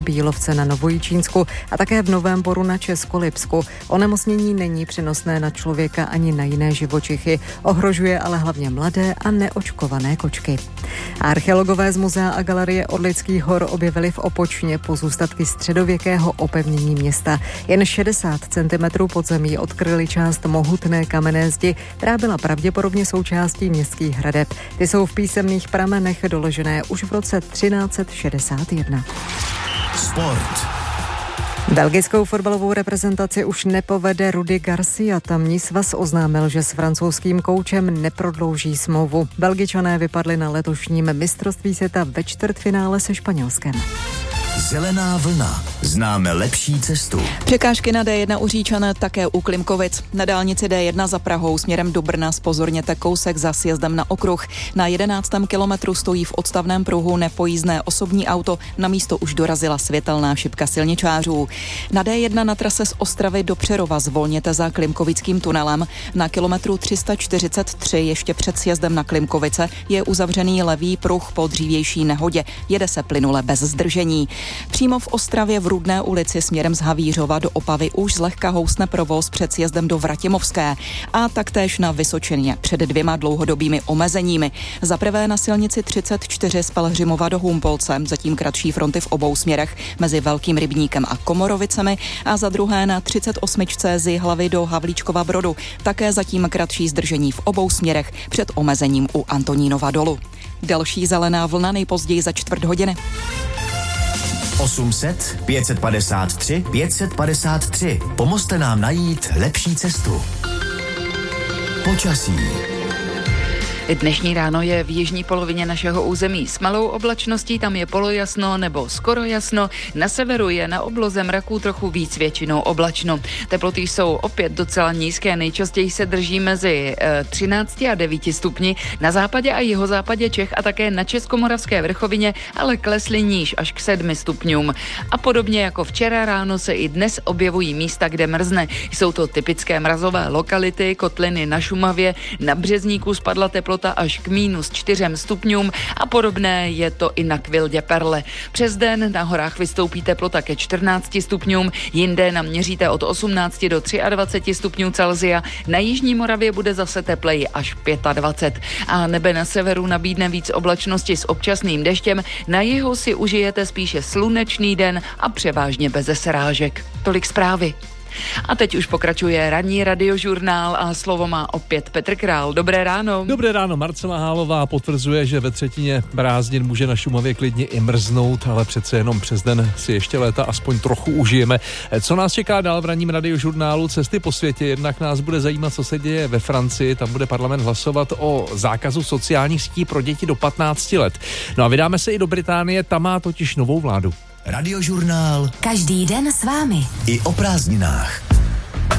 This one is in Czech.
Bílovce na Novojičínsku a také v Novém Boru na Českolipsku. Onemocnění není přenosné na člověka ani na jiné živočichy. Ohrožuje ale hlavně mladé a neočkované kočky. Archeologové z muzea a galerie Orlických hor objevili v Opočně pozůstatky středověkého opevnění města. Jen 60 cm pod zemí odkryli část mohutné kamenné zdi, která byla pravděpodobně součástí městských hradeb. Ty jsou v písemných pramenech doložené už v roce 1361. Sport. Belgickou fotbalovou reprezentaci už nepovede Rudi Garcia. Tamní svaz oznámil, že s francouzským koučem neprodlouží smlouvu. Belgičané vypadli na letošním mistrovství světa ve čtvrtfinále se Španělskem. Zelená vlna. Známe lepší cestu. Překážky na D1 u Říčan, také u Klimkovic. Na dálnici D1 za Prahou směrem do Brna zpozorněte kousek za sjezdem na okruh. Na 11. kilometru stojí v odstavném pruhu nepojízdné osobní auto. Na místo už dorazila světelná šipka silničářů. Na D1 na trase z Ostravy do Přerova zvolněte za Klimkovickým tunelem. Na kilometru 343 ještě před sjezdem na Klimkovice je uzavřený levý pruh po dřívější nehodě. Jede se plynule bez zdržení. Přímo v Ostravě v Rudné ulici směrem z Havířova do Opavy už zlehka housne provoz před sjezdem do Vratimovské a taktéž na Vysočině před 2 dlouhodobými omezeními. Za prvé na silnici 34 z Pelhřimova do Humpolce, zatím kratší fronty v obou směrech mezi Velkým Rybníkem a Komorovicemi a za druhé na 38 z Jihlavy do Havlíčkova Brodu, také zatím kratší zdržení v obou směrech před omezením u Antonínova dolu. Další zelená vlna nejpozději za 4 hodiny. 800 553 553. Pomozte nám najít lepší cestu. Počasí. Dnešní ráno je v jižní polovině našeho území s malou oblačností, tam je polojasno nebo skoro jasno. Na severu je na obloze mraků trochu víc, většinou oblačno. Teploty jsou opět docela nízké, nejčastěji se drží mezi 13 a 9 stupni. Na západě a jihozápadě Čech a také na Českomoravské vrchovině, ale klesly níž až k 7 stupňům. A podobně jako včera ráno se i dnes objevují místa, kde mrzne. Jsou to typické mrazové lokality, kotliny na Šumavě, na Březníku spadla teplota až k -4 stupňům a podobné je to i na Kvildě Perle. Přes den na horách vystoupí teplota ke 14 stupňům, jinde naměříte od 18 do 23 stupňů Celsia, na jižní Moravě bude zase tepleji až 25. A nebe na severu nabídne víc oblačnosti s občasným deštěm, na jihu si užijete spíše slunečný den a převážně beze srážek. Tolik zprávy. A teď už pokračuje ranní radiožurnál a slovo má opět Petr Král. Dobré ráno. Dobré ráno. Marcela Hálová potvrzuje, že ve třetině prázdnin může na Šumavě klidně i mrznout, ale přece jenom přes den si ještě léta aspoň trochu užijeme. Co nás čeká dál v ranním radiožurnálu? Cesty po světě. Jednak nás bude zajímat, co se děje ve Francii. Tam bude parlament hlasovat o zákazu sociálních sítí pro děti do 15 let. No a vydáme se i do Británie, tam má totiž novou vládu. Radiožurnál. Každý den s vámi. I o prázdninách.